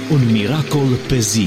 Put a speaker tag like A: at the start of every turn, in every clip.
A: Un miracol pe zi.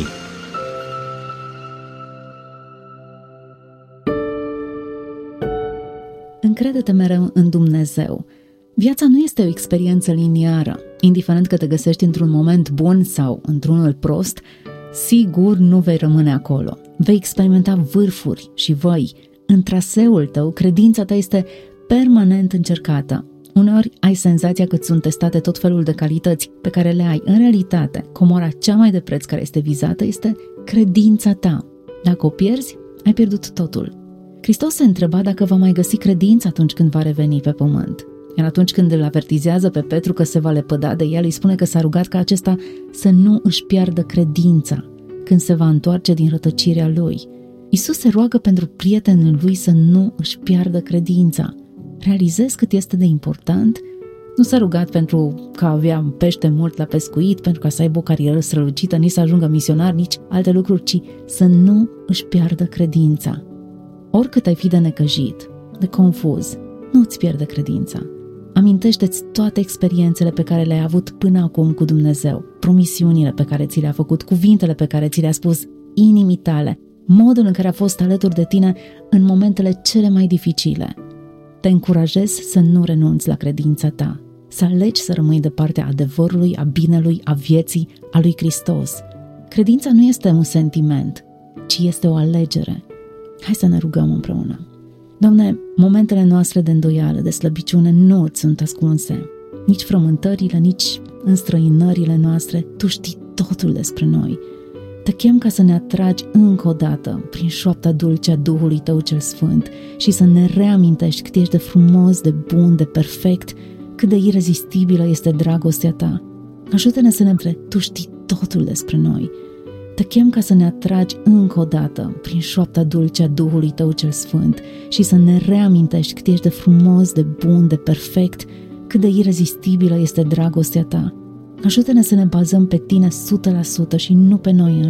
B: Încrede-te mereu în Dumnezeu. Viața nu este o experiență liniară. Indiferent că te găsești într-un moment bun sau într-unul prost, sigur nu vei rămâne acolo. Vei experimenta vârfuri și văi. În traseul tău, credința ta este permanent încercată. Uneori ai senzația că sunt testate tot felul de calități pe care le ai. În realitate, comora cea mai de preț care este vizată este credința ta. Dacă o pierzi, ai pierdut totul. Hristos se întreba dacă va mai găsi credință atunci când va reveni pe pământ. Iar atunci când îl avertizează pe Petru că se va lepăda de el, îi spune că s-a rugat ca acesta să nu își piardă credința când se va întoarce din rătăcirea lui. Iisus se roagă pentru prietenul lui să nu își piardă credința. Realizezi cât este de important? Nu s-a rugat pentru că avea pește mult la pescuit, pentru ca să aibă o carieră strălucită, nici să ajungă misionar, nici alte lucruri, ci să nu își piardă credința. Oricât ai fi de necăjit, de confuz, nu-ți pierde credința. Amintește-ți toate experiențele pe care le-ai avut până acum cu Dumnezeu, promisiunile pe care ți le-a făcut, cuvintele pe care ți le-a spus, inimii tale, modul în care a fost alături de tine în momentele cele mai dificile. Te încurajez să nu renunți la credința ta, să alegi să rămâi de partea adevărului, a binelui, a vieții, a lui Hristos. Credința nu este un sentiment, ci este o alegere. Hai să ne rugăm împreună. Doamne, momentele noastre de îndoială, de slăbiciune nu îți sunt ascunse. Nici frământările, nici înstrăinările noastre, Tu știi totul despre noi. Te chem ca să ne atragi încă o dată prin șoapta dulce a Duhului Tău cel Sfânt și să ne reamintești cât ești de frumos, de bun, de perfect, cât de irezistibilă este dragostea Ta. Ajută-ne să ne Tu știi totul despre noi. Te chem ca să ne atragi încă o dată prin șoapta dulce a Duhului Tău cel Sfânt și să ne reamintești cât ești de frumos, de bun, de perfect, cât de irezistibilă este dragostea Ta. Ajută-ne să ne bazăm pe Tine 100% și nu pe noi